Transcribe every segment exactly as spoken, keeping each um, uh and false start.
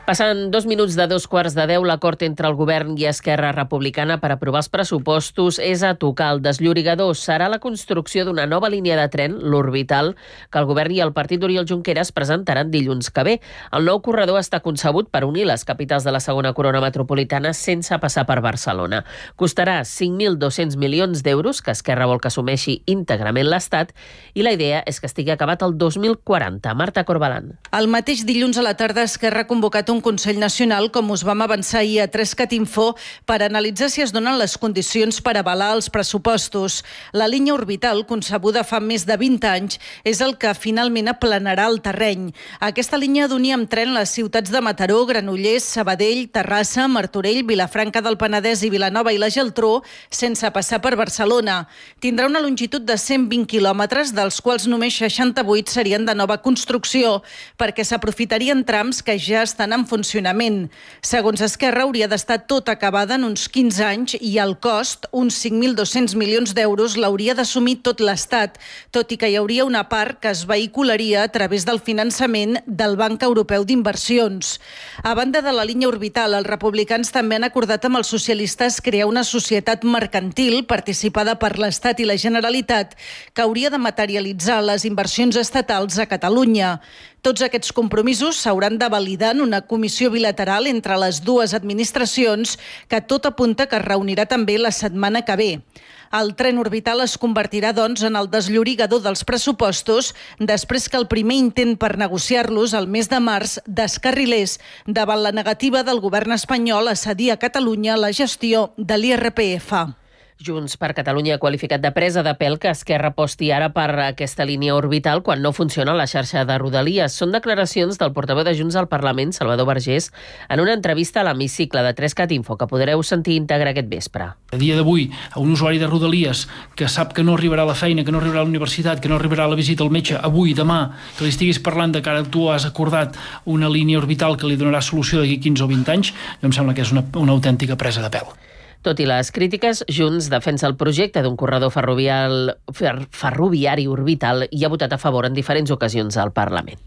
Passen dos minuts de dos quarts de deu, l'acord entre el govern i Esquerra Republicana per aprovar els pressupostos és a tocar. El desllorigador serà la construcció d'una nova línia de tren, l'Orbital, que el govern i el partit d'Oriol Junqueras presentaran dilluns que ve. El nou corredor està concebut per unir les capitals de la segona corona metropolitana sense passar per Barcelona. Costarà cinc mil dos-cents milions d'euros, que Esquerra vol que assumeixi íntegrament l'Estat, i la idea és que estigui acabat el dos mil quaranta. Marta Corbalan. El mateix dilluns a la tarda, Esquerra ha convocat un Consell Nacional, com us vam avançar ahir a Trescat Info, per analitzar si es donen les condicions per avalar els pressupostos. La línia Orbital, concebuda fa més de vint anys, és el que finalment aplanarà el terreny. Aquesta línia ha d'unir amb tren les ciutats de Mataró, Granollers, Sabadell, Terrassa, Martorell, Vilafranca del Penedès i Vilanova i la Geltrú, sense passar per Barcelona. Tindrà una longitud de cent vint quilòmetres, dels quals només seixanta-vuit serien de nova construcció, perquè s'aprofitarien trams que ja estan en funcionament. Segons Esquerra, hauria d'estar tot acabada en uns quinze anys i el cost, uns cinc mil dos-cents milions d'euros, l'hauria d'assumir tot l'Estat, tot i que hi hauria una part que es vehicularia a través del finançament del Banc Europeu d'Inversions. A banda de la línia Orbital, els republicans també han acordat amb els socialistes crear una societat mercantil participada per l'Estat i la Generalitat que hauria de materialitzar les inversions estatals a Catalunya. Tots aquests compromisos s'hauran de validar en una comissió bilateral entre les dues administracions que tot apunta que es reunirà també la setmana que ve. El tren Orbital es convertirà, doncs, en el desllorigador dels pressupostos després que el primer intent per negociar-los el mes de març descarrilés davant la negativa del govern espanyol a cedir a Catalunya la gestió de l'I R P F. Junts per Catalunya ha qualificat de presa de pèl que Esquerra aposti ara per aquesta línia Orbital quan no funciona la xarxa de Rodalies. Són declaracions del portaveu de Junts al Parlament, Salvador Vergés, en una entrevista a l'hemicicle de Trescat Info, que podreu sentir íntegra aquest vespre. A dia d'avui, a un usuari de Rodalies que sap que no arribarà a la feina, que no arribarà a la universitat, que no arribarà a la visita al metge avui, demà, que li estiguis parlant de que ara tu has acordat una línia Orbital que li donarà solució d'aquí quinze o vint anys, jo em sembla que és una, una autèntica presa de pèl. Tot i les crítiques, Junts defensa el projecte d'un corredor ferroviari, ferroviari orbital i ha votat a favor en diferents ocasions al Parlament.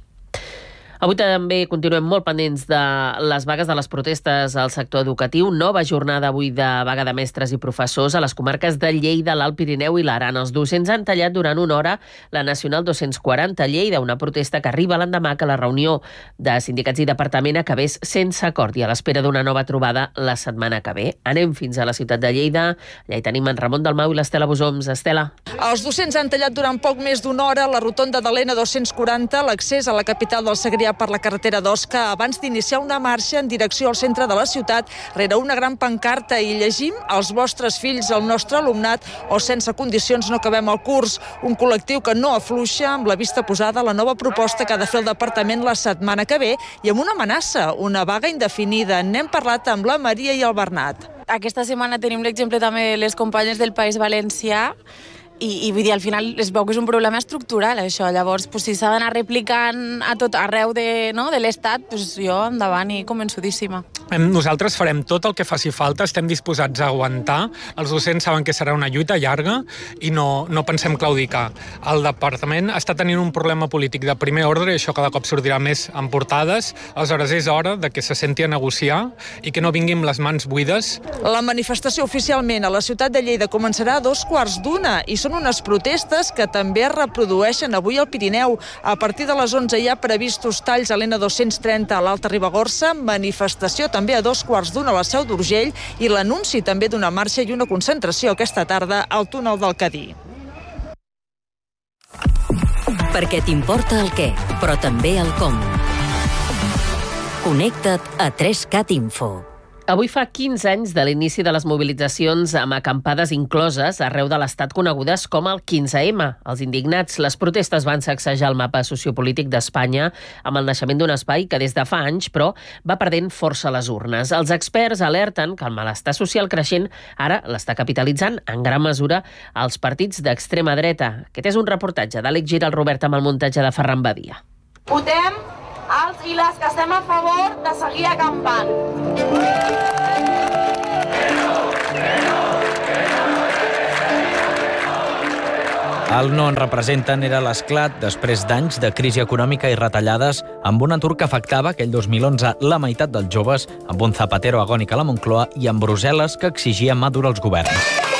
Avui també continuem molt pendents de les vagues de les protestes al sector educatiu. Nova jornada avui de vaga de mestres i professors a les comarques de Lleida, l'Alt Pirineu i l'Aran. Els docents han tallat durant una hora la Nacional dos-cents quaranta a Lleida, una protesta que arriba l'endemà que la reunió de sindicats i departament acabés sense acord i a l'espera d'una nova trobada la setmana que ve. Anem fins a la ciutat de Lleida. Allà hi tenim en Ramon Dalmau i l'Estela Bosoms. Estela. Els docents han tallat durant poc més d'una hora la rotonda de l'N dos-cents quaranta, l'accés a la capital del Segrià per la carretera d'Osca abans d'iniciar una marxa en direcció al centre de la ciutat rere una gran pancarta i llegim els vostres fills, el nostre alumnat o sense condicions no acabem el curs. Un col·lectiu que no afluixa amb la vista posada a la nova proposta que ha de fer el departament la setmana que ve i amb una amenaça, una vaga indefinida. N'hem parlat amb la Maria i el Bernat. Aquesta setmana tenim l'exemple també les companyes del País Valencià I, i vull dir, al final es veu que és un problema estructural, això. Llavors, pues, si s'ha d'anar replicant a tot arreu de, no, de l'Estat, pues, jo endavant i convençudíssima. Nosaltres farem tot el que faci falta, estem disposats a aguantar. Els docents saben que serà una lluita llarga i no, no pensem claudicar. El departament està tenint un problema polític de primer ordre i això cada cop sortirà més en portades. Aleshores, és hora de que se senti a negociar i que no vinguin les mans buides. La manifestació oficialment a la ciutat de Lleida començarà a dos quarts d'una i són unes protestes que també es reprodueixen avui al Pirineu. A partir de les onze hi ha previstos talls a l'N dos-cents trenta a l'Alta Ribagorça, manifestació també a dos quarts d'una a la Seu d'Urgell i l'anunci també d'una marxa i una concentració aquesta tarda al túnel del Cadí. Perquè t'importa el què, però també el com. Connecta't a Trescat Info. Avui fa quinze anys de l'inici de les mobilitzacions amb acampades incloses arreu de l'Estat conegudes com el quinze ema. Els indignats, les protestes van sacsejar el mapa sociopolític d'Espanya amb el naixement d'un espai que des de fa anys, però, va perdent força a les urnes. Els experts alerten que el malestar social creixent ara l'està capitalitzant en gran mesura els partits d'extrema dreta. Aquest és un reportatge d'Àlex Giral Robert amb el muntatge de Ferran Badia. Votem els i les que estem a favor de seguir acampant. El no en representen era l'esclat després d'anys de crisi econòmica i retallades amb un atur que afectava aquell dos mil onze la meitat dels joves, amb un Zapatero agònic a la Moncloa i amb Brussel·les que exigia mà dura als governs.